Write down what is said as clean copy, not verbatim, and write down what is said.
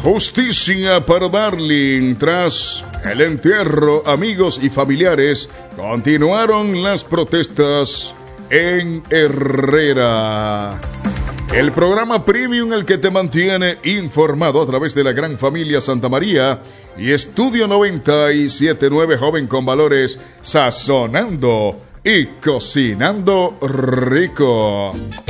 Justicia para Darling. Tras el entierro, amigos y familiares continuaron las protestas en Herrera. El programa Premium, el que te mantiene informado a través de la gran familia Santa María y Estudio 97.9, joven con valores, sazonando y cocinando rico.